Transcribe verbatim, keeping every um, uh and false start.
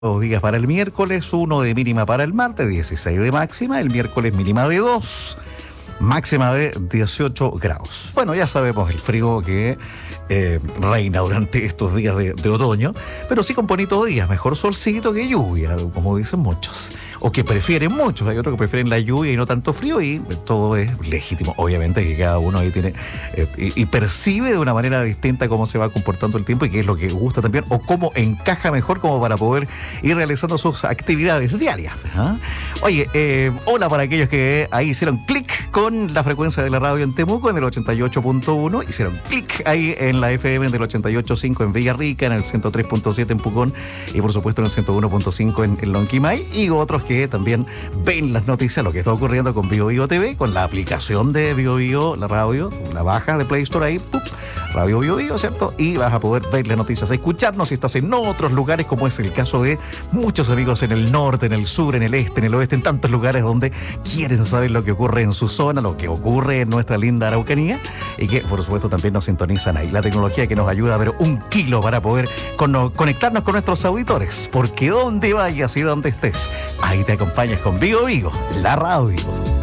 Dos días para el miércoles, uno de mínima para el martes, dieciséis de máxima, el miércoles mínima de dos, máxima de dieciocho grados. Bueno, ya sabemos el frío que eh, reina durante estos días de, de otoño, pero sí con bonitos días, mejor solcito que lluvia, como dicen muchos, o que prefieren muchos. Hay otros que prefieren la lluvia y no tanto frío, y todo es legítimo. Obviamente que cada uno ahí tiene eh, y, y percibe de una manera distinta cómo se va comportando el tiempo y qué es lo que gusta también, o cómo encaja mejor como para poder ir realizando sus actividades diarias. ¿eh? Oye, eh, hola para aquellos que ahí hicieron clic con la frecuencia de la radio en Temuco en el ochenta y ocho punto uno, hicieron clic ahí en la F M del ochenta y ocho punto cinco en Villarrica, en el ciento tres punto siete en Pucón y por supuesto en el ciento uno punto cinco en, en Lonquimay, y otros que también ven las noticias, lo que está ocurriendo con Bio Bio T V, con la aplicación de Bio Bio, la radio, la baja de Play Store ahí, ¡pup! Radio Bio Bio, ¿cierto? Y vas a poder ver las noticias, escucharnos si estás en otros lugares, como es el caso de muchos amigos en el norte, en el sur, en el este, en el oeste, en tantos lugares donde quieren saber lo que ocurre en su zona, lo que ocurre en nuestra linda Araucanía, y que por supuesto también nos sintonizan ahí. La tecnología que nos ayuda a ver un kilo para poder con- conectarnos con nuestros auditores, porque donde vayas y donde estés, ahí te acompañas con Bio Bio, la radio.